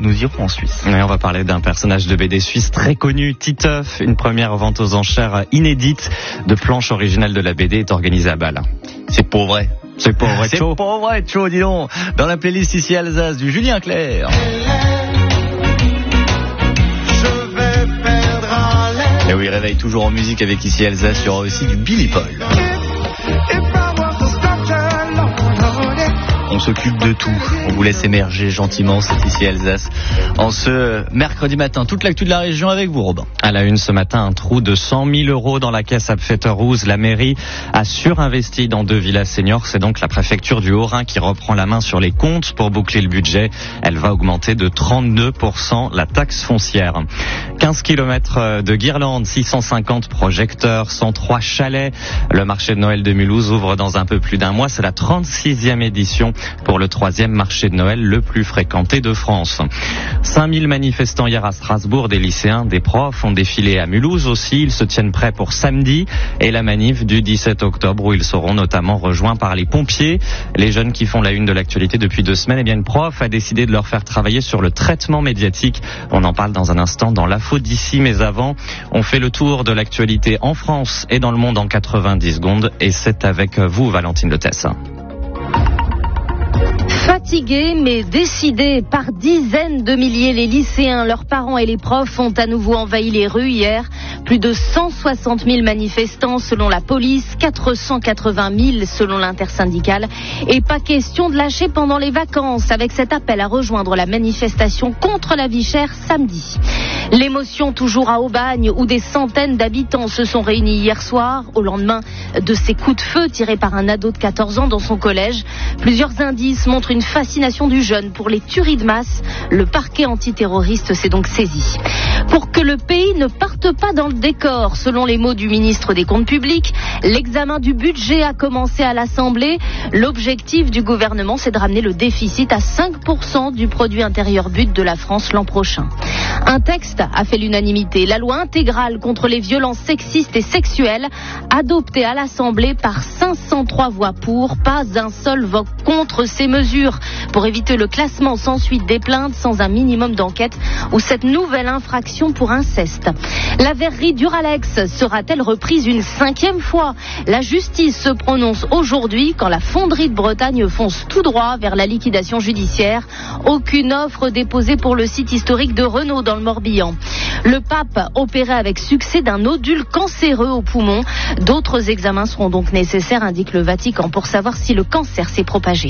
nous irons en Suisse. Et on va parler d'un personnage de BD suisse très connu, Titeuf. Une première vente aux enchères inédite de planches originales de la BD est organisée à Bâle. C'est pas vrai. C'est pas vrai, C'est pas vrai, Tcho, dis donc. Dans la playlist ici Alsace du Julien Clerc. Et oui, réveille toujours en musique avec ici Alsace. Il y aura aussi du Billy Paul. On s'occupe de tout. On vous laisse émerger gentiment, c'est ici Alsace. En ce mercredi matin, toute l'actu de la région avec vous, Robin. À la une ce matin, un trou de 100 000 euros dans la caisse Apfetterhouse. La mairie a surinvesti dans 2 villas seniors. C'est donc la préfecture du Haut-Rhin qui reprend la main sur les comptes pour boucler le budget. Elle va augmenter de 32% la taxe foncière. 15 km de guirlandes, 650 projecteurs, 103 chalets. Le marché de Noël de Mulhouse ouvre dans un peu plus d'un mois. C'est la 36e édition pour le 3e marché de Noël le plus fréquenté de France. 5000 manifestants hier à Strasbourg, des lycéens, des profs ont défilé à Mulhouse aussi. Ils se tiennent prêts pour samedi et la manif du 17 octobre où ils seront notamment rejoints par les pompiers. Les jeunes qui font la une de l'actualité depuis 2 semaines, eh bien une prof a décidé de leur faire travailler sur le traitement médiatique. On en parle dans un instant dans l'info d'ici, mais avant, on fait le tour de l'actualité en France et dans le monde en 90 secondes et c'est avec vous, Valentine Letesse. Fatigués mais décidés, par dizaines de milliers, les lycéens, leurs parents et les profs ont à nouveau envahi les rues hier. Plus de 160 000 manifestants selon la police, 480 000 selon l'intersyndicale. Et pas question de lâcher pendant les vacances avec cet appel à rejoindre la manifestation contre la vie chère samedi. L'émotion toujours à Aubagne où des centaines d'habitants se sont réunis hier soir au lendemain de ces coups de feu tirés par un ado de 14 ans dans son collège. Plusieurs indices montrent une fascination du jeune pour les tueries de masse. Le parquet antiterroriste s'est donc saisi. Pour que le pays ne parte pas dans le décor, selon les mots du ministre des Comptes publics, l'examen du budget a commencé à l'Assemblée. L'objectif du gouvernement, c'est de ramener le déficit à 5% du produit intérieur brut de la France l'an prochain. Un texte a fait l'unanimité. La loi intégrale contre les violences sexistes et sexuelles, adoptée à l'Assemblée par 503 voix pour, pas un seul vote contre ces mesures pour éviter le classement sans suite des plaintes sans un minimum d'enquête ou cette nouvelle infraction pour inceste. La verrerie Duralex sera-t-elle reprise une 5e fois? La justice se prononce aujourd'hui quand la fonderie de Bretagne fonce tout droit vers la liquidation judiciaire. Aucune offre déposée pour le site historique de Renault dans le Morbihan. Le pape opéré avec succès d'un nodule cancéreux au poumon. D'autres examens seront donc nécessaires, indique le Vatican, pour savoir si le cancer s'est propagé.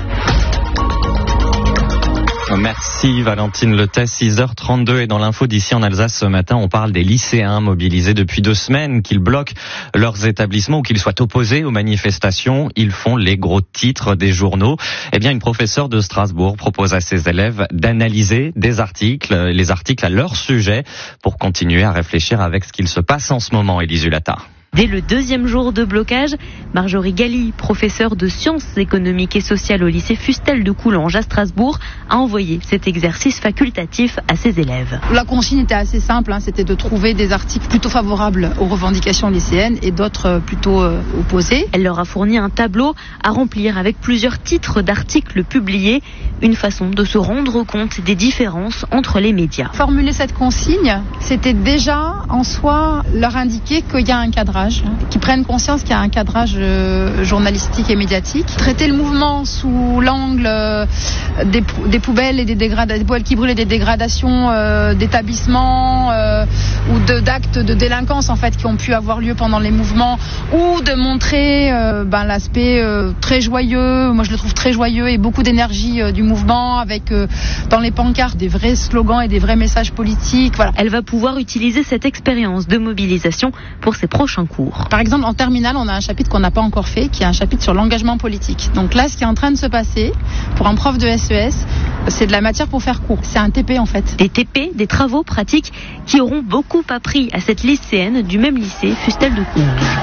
Merci Valentine Letesse, 6h32 et dans l'info d'ici en Alsace ce matin, on parle des lycéens mobilisés depuis 2 semaines, qu'ils bloquent leurs établissements ou qu'ils soient opposés aux manifestations. Ils font les gros titres des journaux. Eh bien, une professeure de Strasbourg propose à ses élèves d'analyser les articles à leur sujet pour continuer à réfléchir avec ce qu'il se passe en ce moment, Élise Hulata. Dès le 2e jour de blocage, Marjorie Galli, professeure de sciences économiques et sociales au lycée Fustel de Coulanges à Strasbourg, a envoyé cet exercice facultatif à ses élèves. La consigne était assez simple, c'était de trouver des articles plutôt favorables aux revendications lycéennes et d'autres plutôt opposés. Elle leur a fourni un tableau à remplir avec plusieurs titres d'articles publiés, une façon de se rendre compte des différences entre les médias. Formuler cette consigne, c'était déjà en soi leur indiquer qu'il y a un cadrage, qu'ils prennent conscience qu'il y a un cadrage journalistique et médiatique. Traiter le mouvement sous l'angle des poubelles et des poubelles qui brûlent et des dégradations d'établissements ou d'actes de délinquance en fait qui ont pu avoir lieu pendant les mouvements, ou de montrer l'aspect très joyeux, moi je le trouve très joyeux et beaucoup d'énergie du mouvement avec dans les pancartes des vrais slogans et des vrais messages politiques. Voilà. Elle va pouvoir utiliser cette expérience de mobilisation pour ses prochains cours. Par exemple, en terminale, on a un chapitre qu'on n'a pas encore fait, qui est un chapitre sur l'engagement politique. Donc là, ce qui est en train de se passer, pour un prof de SES, c'est de la matière pour faire court. C'est un TP en fait. Des TP, des travaux pratiques qui auront beaucoup appris à cette lycéenne du même lycée, Fustel de Coulanges.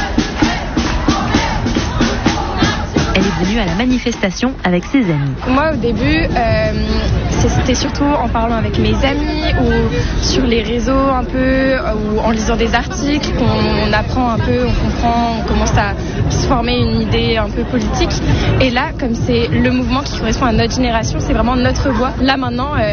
Elle est venue à la manifestation avec ses amis. Moi, au début, c'était surtout en parlant avec mes amis ou sur les réseaux un peu, ou en lisant des articles qu'on apprend un peu, on comprend, on commence à se former une idée un peu politique. Et là, comme c'est le mouvement qui correspond à notre génération, c'est vraiment notre voix. Là maintenant,